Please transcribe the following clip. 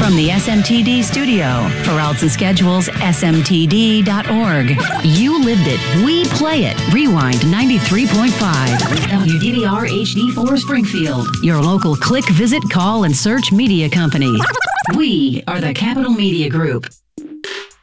From the SMTD studio, for outs and schedules, smtd.org. You lived it. We play it. Rewind 93.5. WDVR HD4 Springfield. Your local click, visit, call, and search media company. We are the Capital Media Group.